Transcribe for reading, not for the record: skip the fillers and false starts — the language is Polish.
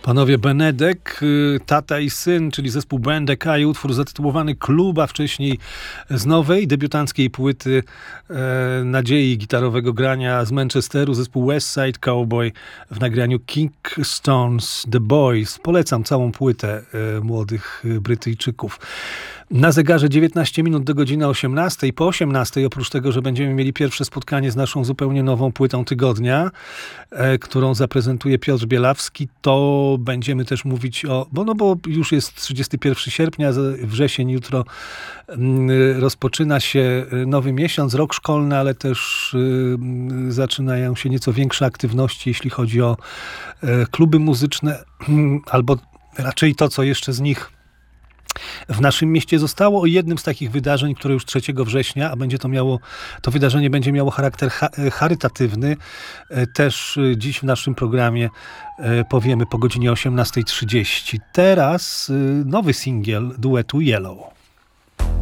Panowie Benedek, tata i syn, czyli zespół Benedeka i utwór zatytułowany Klub, a wcześniej z nowej, debiutanckiej płyty nadziei gitarowego grania z Manchesteru, zespół West Side Cowboy w nagraniu Kingston's The Boys. Polecam całą płytę młodych Brytyjczyków. Na zegarze 19 minut do godziny 18. Po 18, oprócz tego, że będziemy mieli pierwsze spotkanie z naszą zupełnie nową płytą tygodnia, którą zaprezentuje Piotr Bielawski, to będziemy też mówić bo już jest 31 sierpnia, wrzesień, jutro rozpoczyna się nowy miesiąc, rok szkolny, ale też zaczynają się nieco większe aktywności, jeśli chodzi o kluby muzyczne, albo raczej to, co jeszcze z nich w naszym mieście zostało. O jednym z takich wydarzeń, które już 3 września, a to wydarzenie będzie miało charakter charytatywny, też dziś w naszym programie powiemy po godzinie 18:30. Teraz nowy singiel duetu Yellow.